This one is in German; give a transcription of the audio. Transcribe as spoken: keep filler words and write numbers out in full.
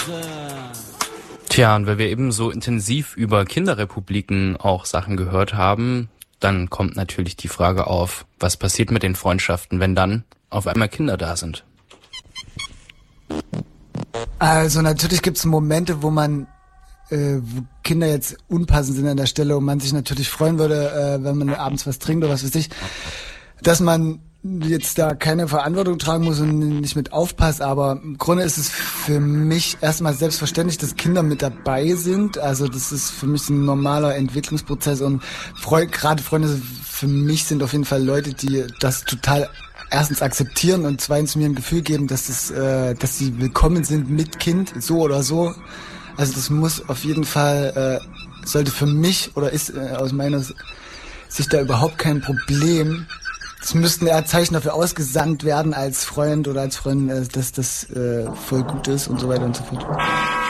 Tja, und weil wir eben so intensiv über Kinderrepubliken auch Sachen gehört haben, dann kommt natürlich die Frage auf, was passiert mit den Freundschaften, wenn dann auf einmal Kinder da sind? Also natürlich gibt es Momente, wo man, äh, wo Kinder jetzt unpassend sind an der Stelle und man sich natürlich freuen würde, äh, wenn man abends was trinkt oder was weiß ich, dass man jetzt da keine Verantwortung tragen muss und nicht mit aufpasst, aber im Grunde ist es für mich erstmal selbstverständlich, dass Kinder mit dabei sind. Also das ist für mich ein normaler Entwicklungsprozess und Freund, gerade Freunde für mich sind auf jeden Fall Leute, die das total erstens akzeptieren und zweitens mir ein Gefühl geben, dass das, äh, dass sie willkommen sind mit Kind, so oder so. Also das muss auf jeden Fall, äh, sollte für mich oder ist äh, aus meiner Sicht da überhaupt kein Problem. Es müssten eher Zeichen dafür ausgesandt werden als Freund oder als Freundin, dass das äh, voll gut ist und so weiter und so fort.